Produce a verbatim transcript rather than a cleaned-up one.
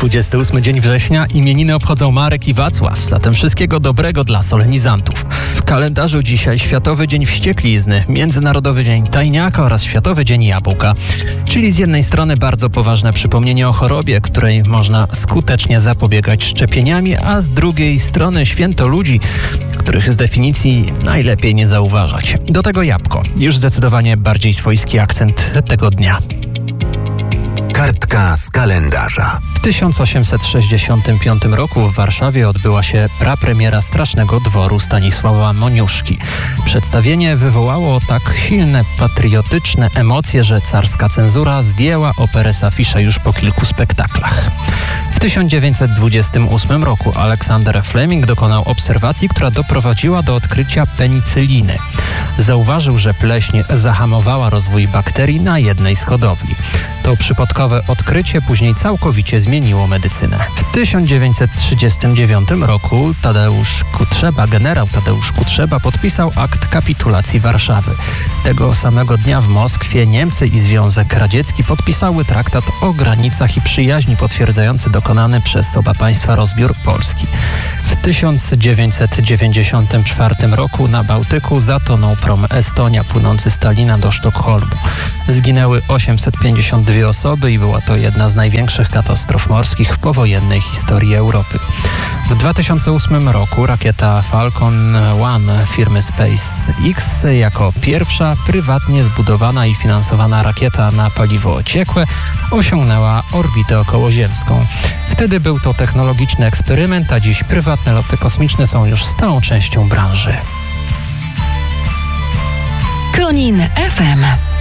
dwudziesty ósmy dzień września, imieniny obchodzą Marek i Wacław, zatem wszystkiego dobrego dla solenizantów. W kalendarzu dzisiaj Światowy Dzień Wścieklizny, Międzynarodowy Dzień Tajniaka oraz Światowy Dzień Jabłka. Czyli z jednej strony bardzo poważne przypomnienie o chorobie, której można skutecznie zapobiegać szczepieniami, a z drugiej strony święto ludzi, których z definicji najlepiej nie zauważać. Do tego jabłko, już zdecydowanie bardziej swojski akcent tego dnia. Kartka z kalendarza. W tysiąc osiemset sześćdziesiątym piątym roku w Warszawie odbyła się prapremiera Strasznego Dworu Stanisława Moniuszki. Przedstawienie wywołało tak silne patriotyczne emocje, że carska cenzura zdjęła operę z afiszy już po kilku spektaklach. W tysiąc dziewięćset dwudziestym ósmym roku Aleksander Fleming dokonał obserwacji, która doprowadziła do odkrycia penicyliny. Zauważył, że pleśń zahamowała rozwój bakterii na jednej z hodowli. To przypadkowe odkrycie później całkowicie zmieniło medycynę. W tysiąc dziewięćset trzydziestym dziewiątym roku Tadeusz Kutrzeba, generał Tadeusz Kutrzeba podpisał akt kapitulacji Warszawy. Tego samego dnia w Moskwie Niemcy i Związek Radziecki podpisały traktat o granicach i przyjaźni potwierdzający dokonany przez oba państwa rozbiór Polski. W tysiąc dziewięćset dziewięćdziesiątym czwartym roku na Bałtyku zatonął prom Estonia płynący z Talina do Sztokholmu. Zginęły osiemset pięćdziesiąt dwie osoby i była to jedna z największych katastrof morskich w powojennej historii Europy. W dwa tysiące ósmym roku rakieta Falcon One firmy SpaceX jako pierwsza prywatnie zbudowana i finansowana rakieta na paliwo ciekłe osiągnęła orbitę okołoziemską. Wtedy był to technologiczny eksperyment, a dziś prywatne loty kosmiczne są już stałą częścią branży. Konin F M.